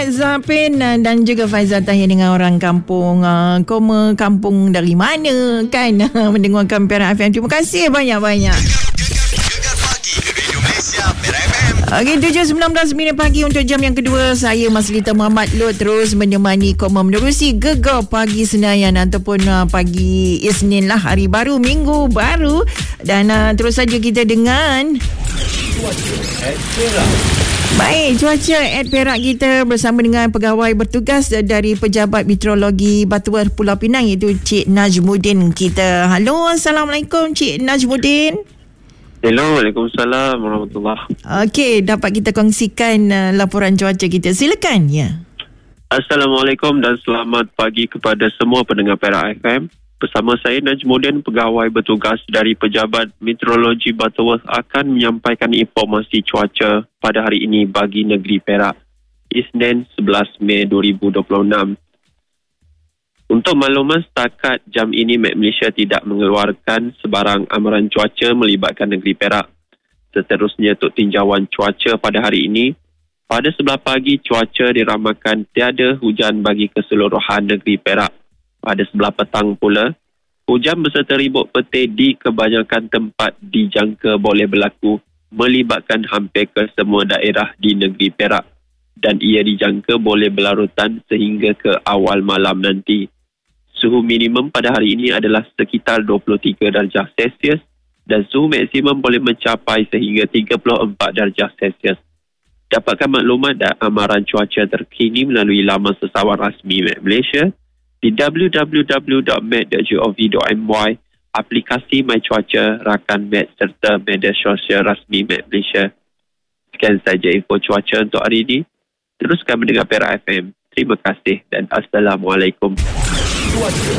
Zapin dan juga Faizal tanya dengan orang kampung. Koma kampung dari mana kan? Mendengarkan Perak FM. Terima kasih banyak-banyak. Gegar pagi Radio Malaysia Perak FM. Okey, 7.19 minit pagi untuk jam yang kedua. Saya Maslita Muhammad Lot terus menemani koma menerusi Gegar Pagi Senayan ataupun pagi Isnin lah, hari baru, minggu baru. Dan terus saja kita dengan baik, cuaca at Perak kita bersama dengan pegawai bertugas dari Pejabat Meteorologi Batuan Pulau Pinang iaitu Cik Najmuddin kita. Halo, Assalamualaikum Cik Najmuddin. Hello, Waalaikumsalam warahmatullahi. Okey, dapat kita kongsikan laporan cuaca kita. Silakan ya. Assalamualaikum dan selamat pagi kepada semua pendengar Perak FM. Bersama saya Najmuddin, pegawai bertugas dari Pejabat Meteorologi Butterworth akan menyampaikan informasi cuaca pada hari ini bagi negeri Perak, Isnin 11 Mei 2026. Untuk makluman, setakat jam ini Met Malaysia tidak mengeluarkan sebarang amaran cuaca melibatkan negeri Perak. Seterusnya untuk tinjauan cuaca pada hari ini, pada sebelah pagi cuaca diramalkan tiada hujan bagi keseluruhan negeri Perak. Pada sebelah petang pula, hujan beserta ribut petir di kebanyakan tempat dijangka boleh berlaku melibatkan hampir ke semua daerah di negeri Perak dan ia dijangka boleh berlarutan sehingga ke awal malam nanti. Suhu minimum pada hari ini adalah sekitar 23 darjah Celsius dan suhu maksimum boleh mencapai sehingga 34 darjah Celsius. Dapatkan maklumat dan amaran cuaca terkini melalui laman sesawan rasmi Met Malaysia di www.met.gov.my, aplikasi My Cuaca, rakan Met serta media sosial rasmi Met Malaysia. Sekian saja info cuaca untuk hari ini. Teruskan mendengar Perak FM. Terima kasih dan Assalamualaikum.